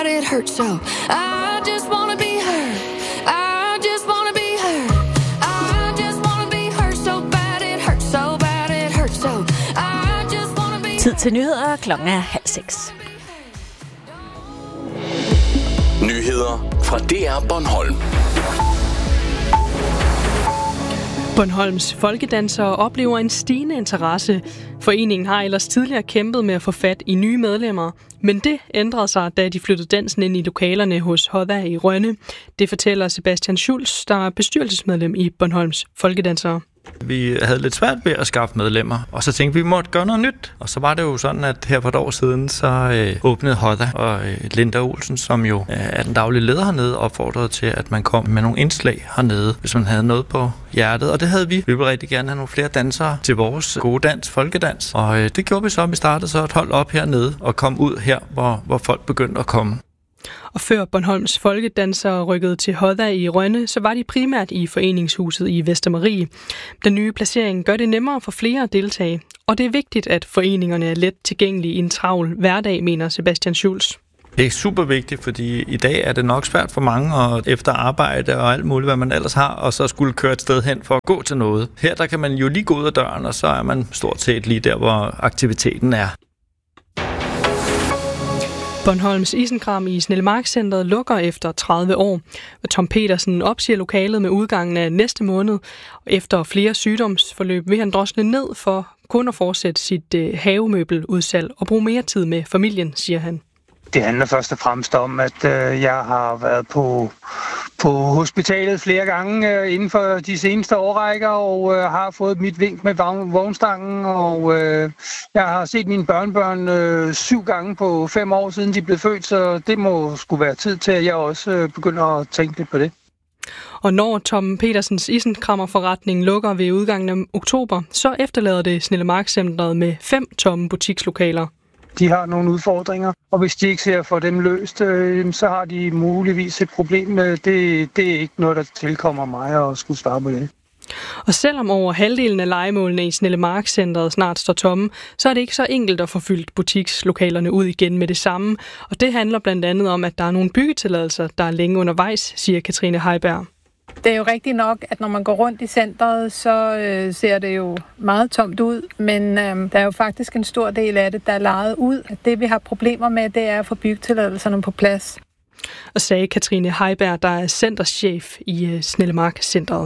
It hurts so. I just wanna be her. I just wanna be her. I just wanna be her so bad. It hurts so bad. It hurts so. I just wanna be. Tid til nyheder. Klokken er 5:30. Nyheder fra DR Bornholm. Bornholms folkedansere oplever en stigende interesse. Foreningen har ellers tidligere kæmpet med at få fat i nye medlemmer, men det ændrede sig, da de flyttede dansen ind i lokalerne hos Hodda i Rønne. Det fortæller Sebastian Schulz, der er bestyrelsesmedlem i Bornholms folkedansere. Vi havde lidt svært ved at skaffe medlemmer, og så tænkte vi måtte gøre noget nyt. Og så var det jo sådan, at her for et år siden, så åbnede Hodda, og Linda Olsen, som jo er den daglige leder hernede, opfordrede til, at man kom med nogle indslag hernede, hvis man havde noget på hjertet. Og det havde vi. Vi ville rigtig gerne have nogle flere dansere til vores gode dans, folkedans. Og det gjorde vi så. Vi startede så et hold op hernede og kom ud her, hvor folk begyndte at komme. Og før Bornholms folkedansere rykkede til Hodda i Rønne, så var de primært i foreningshuset i Vestermarie. Den nye placering gør det nemmere for flere at deltage, og det er vigtigt, at foreningerne er let tilgængelige i en travl hverdag, mener Sebastian Schulz. Det er super vigtigt, fordi i dag er det nok svært for mange at efter arbejde og alt muligt, hvad man ellers har, og så skulle køre et sted hen for at gå til noget. Her der kan man jo lige gå ud af døren, og så er man stort set lige der, hvor aktiviteten er. Bornholms Isenkram i Snellemarkscentret lukker efter 30 år. Tom Petersen opsiger lokalet med udgangen af næste måned. Efter flere sygdomsforløb vil han drosle ned for kun at fortsætte sit havemøbeludsalg og bruge mere tid med familien, siger han. Det handler først og fremmest om, at jeg har været på hospitalet flere gange inden for de seneste årrækker, og har fået mit vink med vognstangen, og jeg har set mine børnebørn 7 gange på 5 år siden de blev født, så det må sgu være tid til, at jeg også begynder at tænke lidt på det. Og når Tom Petersens isenkrammerforretning lukker ved udgangen af oktober, så efterlader det Snellemarkscentret med 5 tomme butikslokaler. De har nogle udfordringer, og hvis de ikke ser at få dem løst, så har de muligvis et problem. Det er ikke noget, der tilkommer mig at skulle svare på det. Og selvom over halvdelen af lejemålene i Snellemarkscentret snart står tomme, så er det ikke så enkelt at få fyldt butikslokalerne ud igen med det samme. Og det handler blandt andet om, at der er nogle byggetilladelser, der er længe undervejs, siger Katrine Heiberg. Det er jo rigtigt nok, at når man går rundt i centret, så ser det jo meget tomt ud, men der er jo faktisk en stor del af det, der er lejet ud. Det vi har problemer med, det er at få byggetilladelserne på plads. Og sagde Katrine Heiberg, der er centerchef i Snellemarkscentret.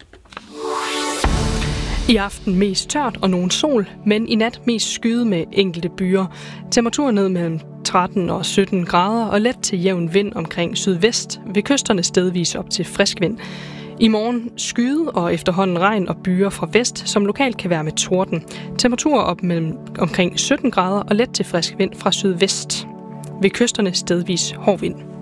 I aften mest tørt og nogen sol, men i nat mest skyet med enkelte byer. Temperaturen ned mellem 13 og 17 grader og let til jævn vind omkring sydvest, ved kysterne stedvis op til frisk vind. I morgen skyde og efterhånden regn og byer fra vest, som lokalt kan være med torden. Temperaturer op mellem omkring 17 grader og let til frisk vind fra sydvest. Ved kysterne stedvis hård vind.